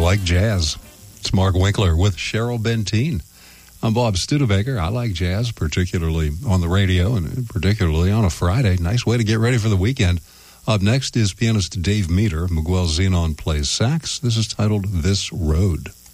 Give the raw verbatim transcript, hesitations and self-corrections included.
like jazz. It's Mark Winkler with Cheryl Benteen. I'm Bob Studebaker. I like jazz, particularly on the radio and particularly on a Friday. Nice way to get ready for the weekend. Up next is pianist Dave Meter. Miguel Zenon plays sax. This is titled This Road.